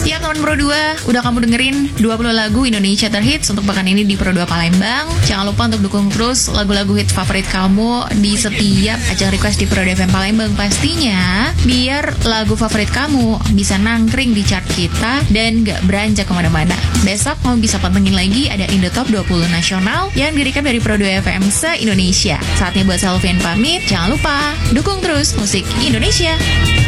Ya kawan Pro 2, udah kamu dengerin 20 lagu Indonesia Terhits untuk pekan ini di Pro 2 Palembang. Jangan lupa untuk dukung terus lagu-lagu hit favorit kamu di setiap ajang request di Pro 2 FM Palembang pastinya, biar lagu favorit kamu bisa nangkring di chart kita dan gak beranjak kemana-mana. Besok kamu bisa pantengin lagi ada Indo Top 20 Nasional yang direkam dari Pro 2 FM se-Indonesia. Saatnya buat Selvian pamit, jangan lupa dukung terus musik Indonesia.